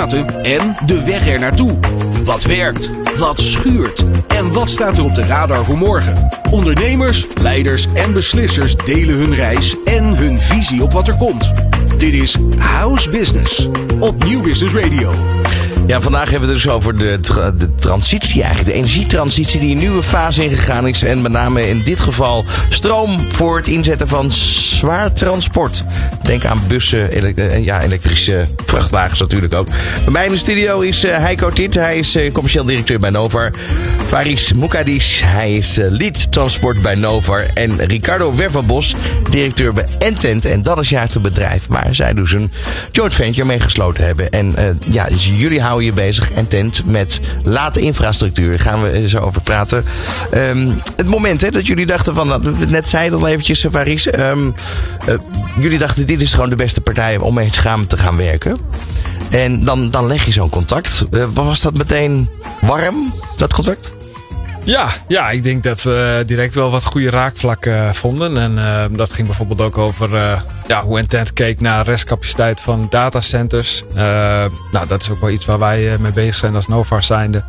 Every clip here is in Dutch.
resultaten en de weg er naartoe. Wat werkt? Wat schuurt? En wat staat er op de radar voor morgen? Ondernemers, leiders en beslissers delen hun reis en hun visie op wat er komt. Dit is House Business op Nieuw Business Radio. Ja, vandaag hebben we het dus over de transitie eigenlijk. De energietransitie die een nieuwe fase ingegaan is. En met name in dit geval stroom voor het inzetten van zwaar transport. Denk aan bussen, elektrische vrachtwagens natuurlijk ook. Bij mij in de studio is Heiko Tit. Hij is commercieel directeur bij Novar. Faris Moukadish. Hij is lead transport bij Novar. En Ricardo Wervelbos, directeur bij Entent. En dat is juist het bedrijf waar zij dus een joint venture mee gesloten hebben. En dus jullie houden je bezig, Entent, met late infrastructuur. Daar gaan we zo over praten. Het moment dat jullie dachten van, net zei het al eventjes, Faris. Jullie dachten, dit is gewoon de beste partij om mee te gaan werken. En dan leg je zo'n contact. Was dat meteen warm, dat contact? Ja, ik denk dat we direct wel wat goede raakvlakken vonden. En dat ging bijvoorbeeld ook over hoe Entent keek naar restcapaciteit van datacenters. Dat is ook wel iets waar wij mee bezig zijn als Novar zijnde.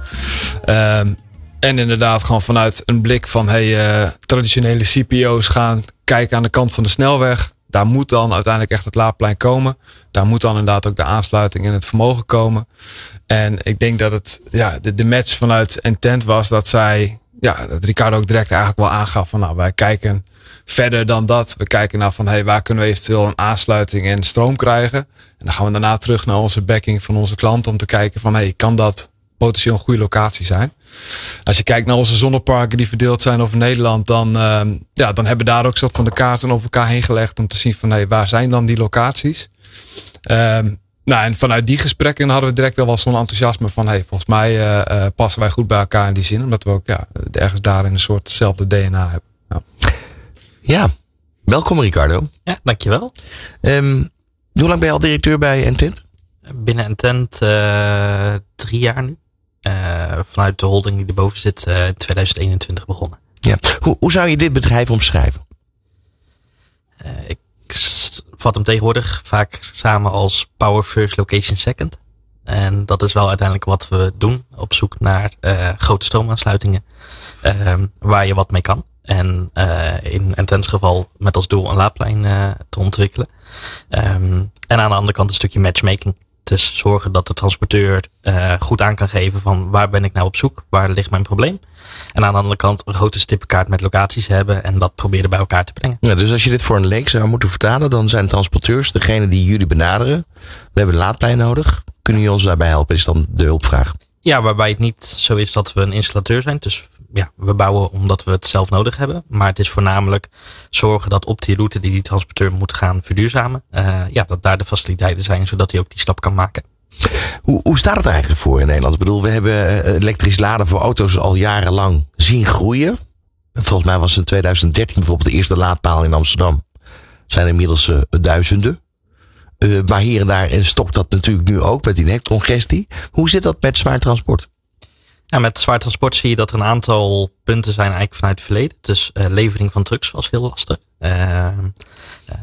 En inderdaad gewoon vanuit een blik van traditionele CPO's gaan kijken aan de kant van de snelweg. Daar moet dan uiteindelijk echt het laadplein komen. Daar moet dan inderdaad ook de aansluiting en het vermogen komen. En ik denk dat het de match vanuit Entent was dat dat Ricardo ook direct eigenlijk wel aangaf van wij kijken verder dan dat. We kijken naar van waar kunnen we eventueel een aansluiting en stroom krijgen. En dan gaan we daarna terug naar onze backing van onze klant om te kijken van kan dat potentieel een goede locatie zijn. Als je kijkt naar onze zonneparken die verdeeld zijn over Nederland, dan hebben we daar ook soort van de kaarten over elkaar heen gelegd om te zien van waar zijn dan die locaties. En vanuit die gesprekken hadden we direct wel zo'n enthousiasme van volgens mij passen wij goed bij elkaar in die zin, omdat we ook ergens daarin een soortzelfde DNA hebben. Ja, welkom Ricardo. Ja, dankjewel. Hoe lang ben je al directeur bij Entent? Binnen Entent 3 jaar nu. Vanuit de holding die erboven zit in 2021 begonnen. Ja. Hoe zou je dit bedrijf omschrijven? Ik vat hem tegenwoordig vaak samen als Power First Location Second. En dat is wel uiteindelijk wat we doen. Op zoek naar grote stroomaansluitingen. Waar je wat mee kan. En in Entent's geval met als doel een laadplein te ontwikkelen. En aan de andere kant een stukje matchmaking. Dus zorgen dat de transporteur goed aan kan geven van waar ben ik nou op zoek? Waar ligt mijn probleem? En aan de andere kant een grote stippenkaart met locaties hebben en dat proberen bij elkaar te brengen. Ja, dus als je dit voor een leek zou moeten vertalen, dan zijn transporteurs degene die jullie benaderen. We hebben een laadplein nodig. Kunnen jullie ons daarbij helpen? Is dan de hulpvraag. Ja, waarbij het niet zo is dat we een installateur zijn. Dus we bouwen omdat we het zelf nodig hebben. Maar het is voornamelijk zorgen dat op die route die transporteur moet gaan verduurzamen. Dat daar de faciliteiten zijn zodat hij ook die stap kan maken. Hoe staat het eigenlijk voor in Nederland? Ik bedoel, we hebben elektrisch laden voor auto's al jarenlang zien groeien. Volgens mij was in 2013 bijvoorbeeld de eerste laadpaal in Amsterdam. Het zijn inmiddels duizenden. Maar hier en daar stopt dat natuurlijk nu ook met die congestie. Hoe zit dat met zwaar transport? Ja, met zwaar transport zie je dat er een aantal punten zijn eigenlijk vanuit het verleden. Dus levering van trucks was heel lastig.